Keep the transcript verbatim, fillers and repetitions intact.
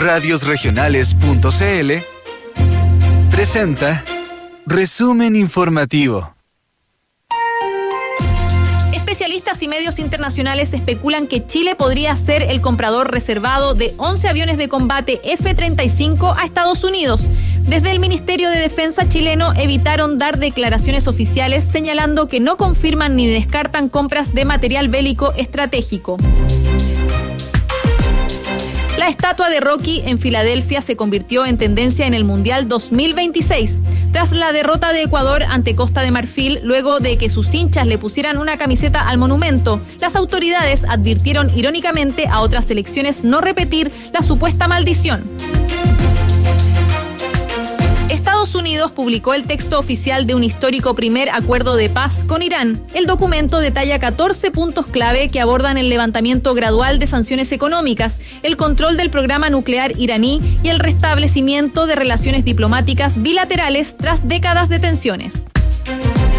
radios regionales punto c l presenta Resumen Informativo. Especialistas y medios internacionales especulan que Chile podría ser el comprador reservado de once aviones de combate F treinta y cinco a Estados Unidos. Desde el Ministerio de Defensa chileno evitaron dar declaraciones oficiales, señalando que no confirman ni descartan compras de material bélico estratégico. La estatua de Rocky en Filadelfia se convirtió en tendencia en el Mundial dos mil veintiséis. Tras la derrota de Ecuador ante Costa de Marfil, luego de que sus hinchas le pusieran una camiseta al monumento, las autoridades advirtieron irónicamente a otras selecciones no repetir la supuesta maldición. Estados Unidos publicó el texto oficial de un histórico primer acuerdo de paz con Irán. El documento detalla catorce puntos clave que abordan el levantamiento gradual de sanciones económicas, el control del programa nuclear iraní y el restablecimiento de relaciones diplomáticas bilaterales tras décadas de tensiones.